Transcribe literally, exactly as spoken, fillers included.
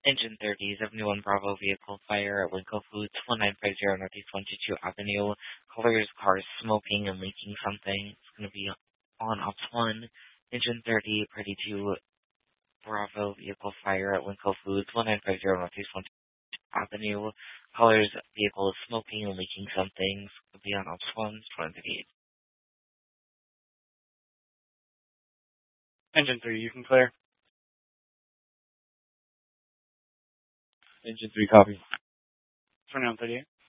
Engine thirty, seventy-one Bravo vehicle fire at Winco Foods, one nine five zero Northeast one two two Avenue. Colors, cars smoking and leaking something. It's going to be on Ops one. Engine thirty, Party two Bravo vehicle fire at Winco Foods, one nine five zero Northeast one two two Avenue. Colors, vehicle is smoking and leaking something. It's going to be on Ops one, twenty thirty-eight. Engine three, you can clear. Engine three, copy. twenty-one thirty-eight.